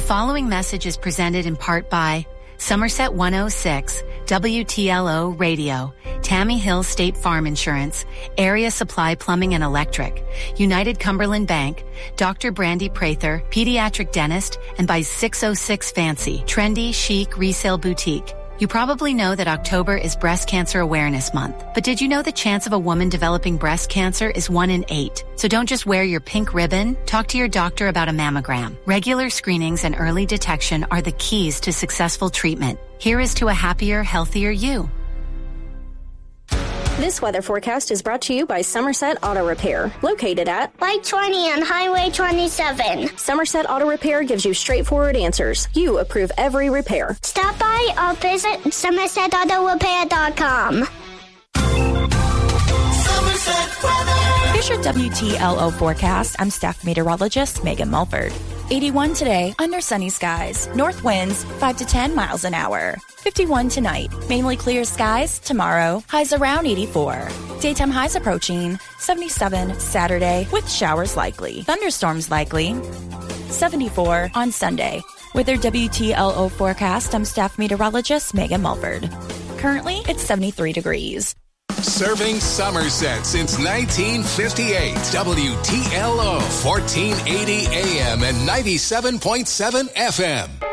following message is presented in part by Somerset 106, WTLO Radio, Tammy Hill State Farm Insurance, Area Supply Plumbing and Electric, United Cumberland Bank, Dr. Brandy Prather, Pediatric Dentist, and by 606 Fancy, trendy, chic resale boutique. You probably know that October is Breast Cancer Awareness Month, but did you know the chance of a woman developing breast cancer is 1 in 8? So don't just wear your pink ribbon. Talk to your doctor about a mammogram. Regular screenings and early detection are the keys to successful treatment. Here is to a happier, healthier you. This weather forecast is brought to you by Somerset Auto Repair, located at Light 20 on Highway 27. Somerset Auto Repair gives you straightforward answers. You approve every repair. Stop by or visit SomersetAutoRepair.com. Somerset weather. Here's your WTLO forecast. I'm staff meteorologist Megan Mulford. 81 today, under sunny skies. North winds 5 to 10 miles an hour. 51 tonight, mainly clear skies. Tomorrow, highs around 84. Daytime highs approaching 77 Saturday with showers likely. Thunderstorms likely. 74 on Sunday. With your WTLO forecast, I'm staff meteorologist Megan Mulford. Currently, it's 73 degrees. Serving Somerset since 1958. WTLO 1480 AM and 97.7 FM.